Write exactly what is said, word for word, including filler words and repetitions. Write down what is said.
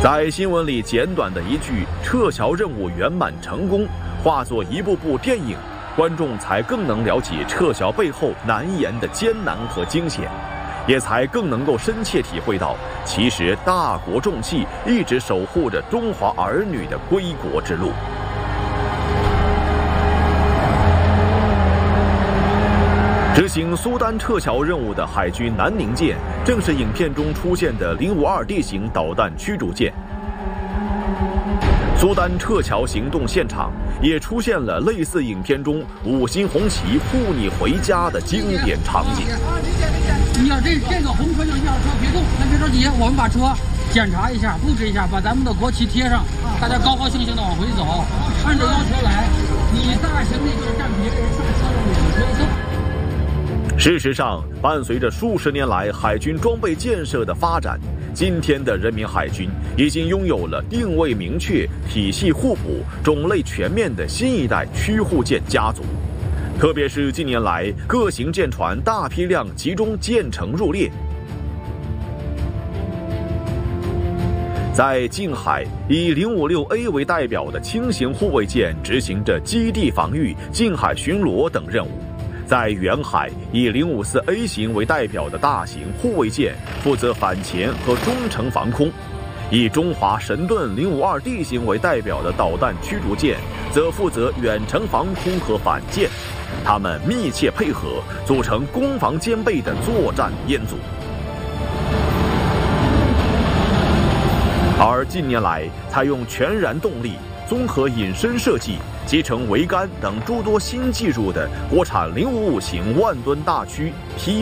在新闻里简短的一句“撤侨任务圆满成功”，化作一部部电影，观众才更能了解撤侨背后难言的艰难和惊险，也才更能够深切体会到，其实大国重器一直守护着中华儿女的归国之路。执行苏丹撤侨任务的海军南宁舰，正是影片中出现的零五二 D 型导弹驱逐舰。苏丹撤侨行动现场也出现了类似影片中五星红旗护你回家的经典场景。 你要这这个红车就要车别动，咱别着急，我们把车检查一下，布置一下，把咱们的国旗贴上，大家高高兴兴的往回走，按照要求来。你大型的就是占别人上车的两车走。 事实上，伴随着数十年来海军装备建设的发展，今天的人民海军已经拥有了定位明确、体系互补、种类全面的新一代驱护舰家族。特别是近年来，各型舰船大批量集中建成入列，在近海以零五六 A 为代表的轻型护卫舰执行着基地防御、近海巡逻等任务。在远海，以零五四 A 型为代表的大型护卫舰负责反潜和中程防空，以中华神盾零五二 D 型为代表的导弹驱逐舰则负责远程防空和反舰。他们密切配合，组成攻防兼备的作战编组。而近年来，采用全燃动力、综合隐身设计、集成桅杆等诸多新技术的国产零五五型万吨大驱 T